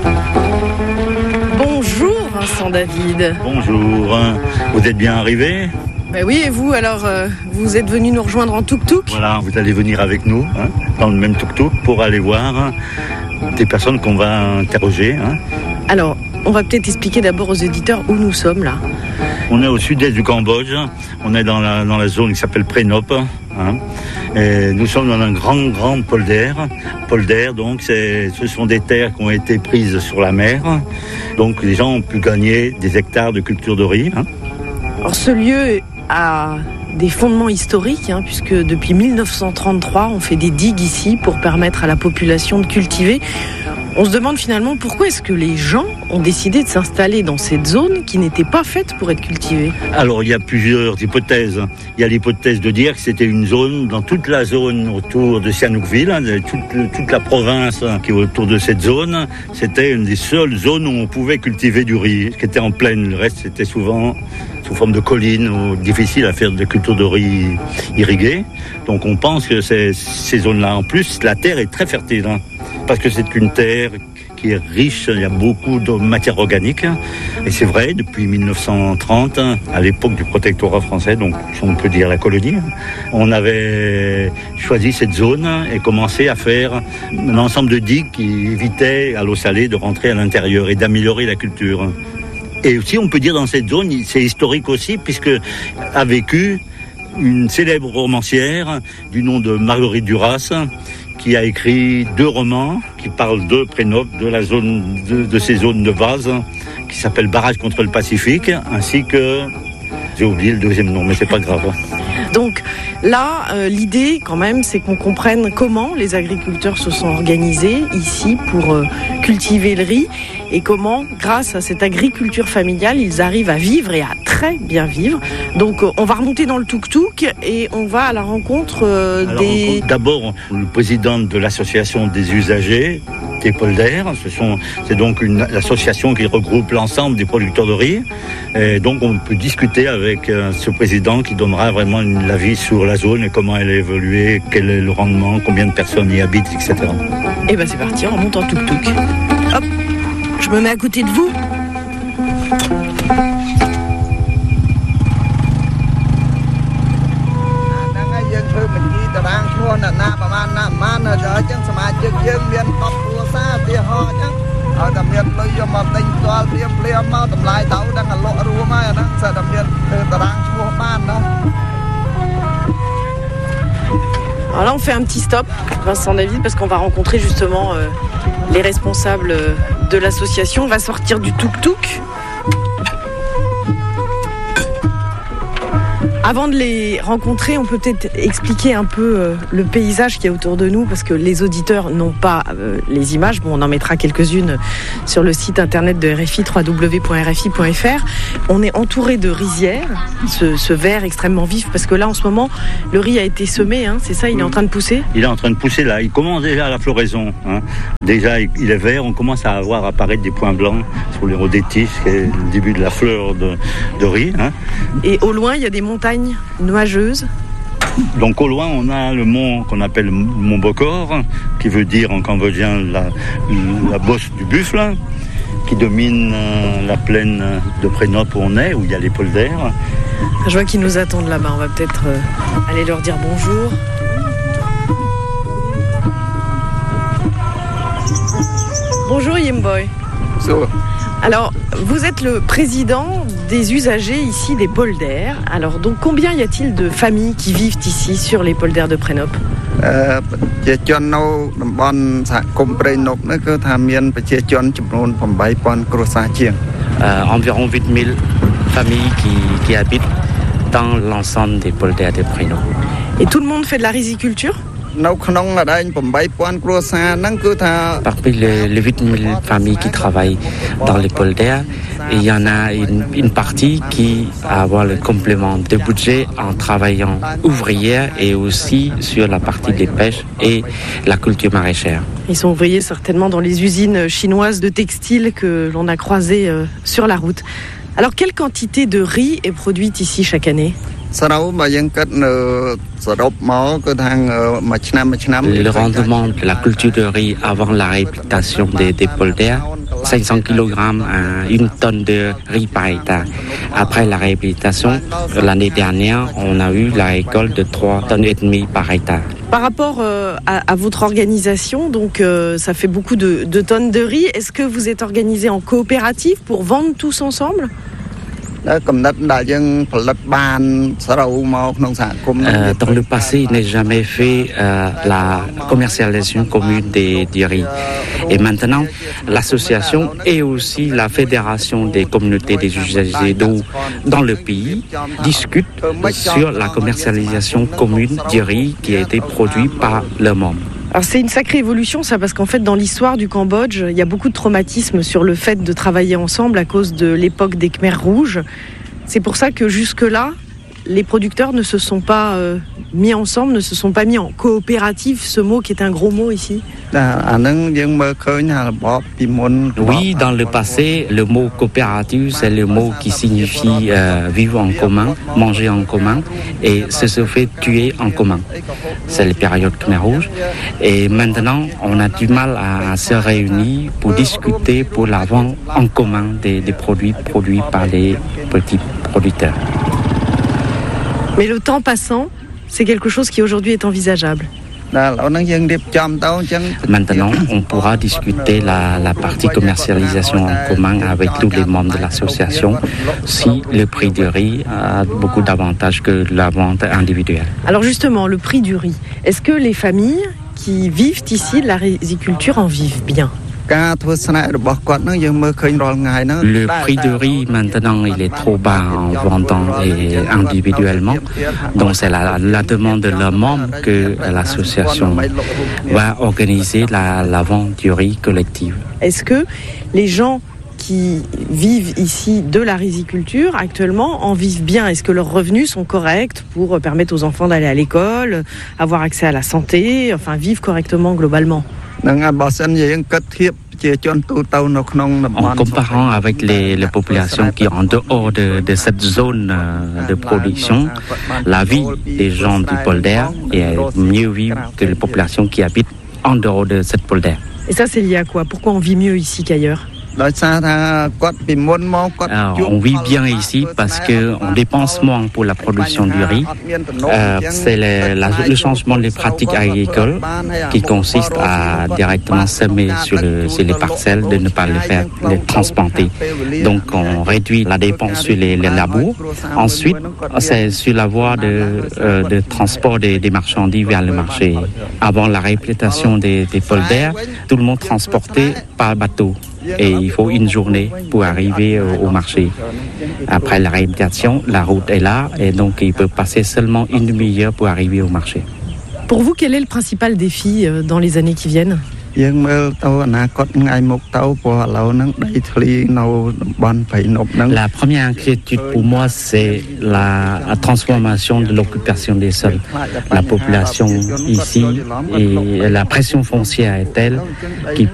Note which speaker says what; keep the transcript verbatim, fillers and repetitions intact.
Speaker 1: Bonjour Vincent David.
Speaker 2: Bonjour, vous êtes bien arrivé ?
Speaker 1: Ben oui, et vous, alors, euh, vous êtes venu nous rejoindre en tuk-tuk ?
Speaker 2: Voilà, vous allez venir avec nous, hein, dans le même tuk-tuk, pour aller voir des personnes qu'on va interroger. Hein.
Speaker 1: Alors, on va peut-être expliquer d'abord aux éditeurs où nous sommes, là.
Speaker 2: On est au sud-est du Cambodge, on est dans la, dans la zone qui s'appelle Prenop. Hein, et nous sommes dans un grand, grand polder. Polder, donc, c'est, ce sont des terres qui ont été prises sur la mer. Donc, les gens ont pu gagner des hectares de culture de riz. Hein.
Speaker 1: Alors, ce lieu a des fondements historiques, hein, puisque depuis dix-neuf cent trente-trois, on fait des digues ici pour permettre à la population de cultiver. On se demande finalement pourquoi est-ce que les gens ont décidé de s'installer dans cette zone qui n'était pas faite pour être cultivée.
Speaker 2: Alors, il y a plusieurs hypothèses. Il y a l'hypothèse de dire que c'était une zone, dans toute la zone autour de Sihanoukville, hein, toute, toute la province qui est autour de cette zone, c'était une des seules zones où on pouvait cultiver du riz, qui était en plaine. Le reste, c'était souvent sous forme de collines, ou difficile à faire de culture de riz irriguée. Donc on pense que c'est ces zones-là. En plus, la terre est très fertile, hein, parce que c'est une terre qui est riche, il y a beaucoup de matière organique. Et c'est vrai, depuis dix-neuf cent trente, à l'époque du protectorat français, donc si on peut dire la colonie, on avait choisi cette zone et commencé à faire un ensemble de digues qui évitaient à l'eau salée de rentrer à l'intérieur et d'améliorer la culture. Et aussi, on peut dire dans cette zone, c'est historique aussi, puisque a vécu une célèbre romancière du nom de Marguerite Duras, qui a écrit deux romans qui parlent de Prenop, de la zone, de, de ces zones de base, qui s'appellent Barrage contre le Pacifique, ainsi que, j'ai oublié le deuxième nom, mais c'est pas grave.
Speaker 1: Donc là, euh, l'idée quand même, c'est qu'on comprenne comment les agriculteurs se sont organisés ici pour euh, cultiver le riz et comment, grâce à cette agriculture familiale, ils arrivent à vivre et à très bien vivre. Donc euh, on va remonter dans le tuk-tuk et on va à la rencontre euh,
Speaker 2: Alors,
Speaker 1: des...
Speaker 2: D'abord, le président de l'association des usagers des polders, ce sont, c'est donc une association qui regroupe l'ensemble des producteurs de riz. Et donc on peut discuter avec euh, ce président qui donnera vraiment une, l'avis sur la zone et comment elle a évolué, quel est le rendement, combien de personnes y habitent, et cetera.
Speaker 1: Et ben c'est parti, on remonte en tuk-tuk. Hop, je me mets à côté de vous. Alors là on fait un petit stop, Vincent David, parce qu'on va rencontrer justement euh, les responsables de l'association. On va sortir du tuk-tuk. Avant de les rencontrer, on peut peut-être expliquer un peu euh, le paysage qu'il y a autour de nous, parce que les auditeurs n'ont pas euh, les images. Bon, on en mettra quelques-unes sur le site internet de R F I, w w w point r f i point f r. On est entouré de rizières, ce, ce vert extrêmement vif, parce que là, en ce moment, le riz a été semé, hein, c'est ça, il est en train de pousser ?
Speaker 2: Il est en train de pousser là, il commence déjà à la floraison. Hein. Déjà, il est vert, on commence à avoir apparaître des points blancs sur les hauts des tiges, qui est le début de la fleur de, de riz. Hein.
Speaker 1: Et au loin, il y a des montagnes nuageuse.
Speaker 2: Donc au loin, on a le mont qu'on appelle le mont Bokor, qui veut dire en cambodgien la, la bosse du buffle, qui domine la plaine de Prenop où on est, où il y a les polders.
Speaker 1: Je vois qu'ils nous attendent là-bas, on va peut-être euh, aller leur dire bonjour. Bonjour Yimboy.
Speaker 3: Bonjour.
Speaker 1: Alors, vous êtes le président des usagers ici des polders. Alors, donc, combien y a-t-il de familles qui vivent ici sur les polders de Prenop ?
Speaker 3: Euh,
Speaker 4: environ huit mille familles qui, qui habitent dans l'ensemble des polders de Prenop.
Speaker 1: Et tout le monde fait de la riziculture ?
Speaker 4: Parmi les, les huit mille familles qui travaillent dans les polders, il y en a une, une partie qui a avoir le complément de budget en travaillant ouvrière et aussi sur la partie des pêches et la culture maraîchère.
Speaker 1: Ils sont ouvriers certainement dans les usines chinoises de textiles que l'on a croisées euh, sur la route. Alors, quelle quantité de riz est produite ici chaque année ?
Speaker 4: Le rendement de la culture de riz avant la réhabilitation des, des polders, cinq cents kilogrammes, une tonne de riz par hectare. Après la réhabilitation, l'année dernière, on a eu la récolte de trois tonnes et demie par hectare.
Speaker 1: Par rapport euh, à, à votre organisation, donc euh, ça fait beaucoup de, de tonnes de riz. Est-ce que vous êtes organisé en coopérative pour vendre tous ensemble ?
Speaker 4: Euh, dans le passé, il n'est jamais fait euh, la commercialisation commune des, du riz. Et maintenant, l'association et aussi la fédération des communautés des usagers d'eau dans le pays discutent sur la commercialisation commune du riz qui a été produit par leurs membres.
Speaker 1: Alors c'est une sacrée évolution ça, parce qu'en fait dans l'histoire du Cambodge, il y a beaucoup de traumatisme sur le fait de travailler ensemble à cause de l'époque des Khmers rouges. C'est pour ça que jusque-là, les producteurs ne se sont pas euh, mis ensemble, ne se sont pas mis en coopérative, ce mot qui est un gros mot ici.
Speaker 4: Oui, dans le passé, le mot coopérative, c'est le mot qui signifie euh, vivre en commun, manger en commun et se se fait tuer en commun. C'est la période Khmer Rouge. Et maintenant, on a du mal à, à se réunir pour discuter pour la vente en commun des, des produits produits par les petits producteurs.
Speaker 1: Mais le temps passant, c'est quelque chose qui aujourd'hui est envisageable.
Speaker 4: Maintenant, on pourra discuter la, la partie commercialisation en commun avec tous les membres de l'association si le prix du riz a beaucoup d'avantages que la vente individuelle.
Speaker 1: Alors justement, le prix du riz, est-ce que les familles qui vivent ici de la riziculture en vivent bien ?
Speaker 4: Le prix du riz, maintenant, il est trop bas en vendant et individuellement. Donc, c'est la, la demande de leurs membres que l'association va organiser la, la vente du riz collective.
Speaker 1: Est-ce que les gens qui vivent ici de la riziculture actuellement en vivent bien ? Est-ce que leurs revenus sont corrects pour permettre aux enfants d'aller à l'école, avoir accès à la santé, enfin vivre correctement globalement ?
Speaker 4: En comparant avec les, les populations qui sont en dehors de, de cette zone de production, la vie des gens du polder est mieux vivre que les populations qui habitent en dehors de cette polder.
Speaker 1: Et ça, c'est lié à quoi ? Pourquoi on vit mieux ici qu'ailleurs ?
Speaker 4: Alors, on vit bien ici parce qu'on dépense moins pour la production du riz. Euh, c'est le, la, le changement des pratiques agricoles qui consiste à directement semer sur, le, sur les parcelles, de ne pas les faire les transplanter. Donc on réduit la dépense sur les, les labours. Ensuite, c'est sur la voie de, euh, de transport des, des marchandises vers le marché. Avant la réhabilitation des, des polders, tout le monde transportait par bateau. Et il faut une journée pour arriver au, au marché. Après la réhabilitation, la route est là et donc il peut passer seulement une demi-heure pour arriver au marché.
Speaker 1: Pour vous, quel est le principal défi dans les années qui viennent ?
Speaker 4: La première inquiétude pour moi, c'est la, la transformation de l'occupation des sols. La population ici et la pression foncière est telle qu'il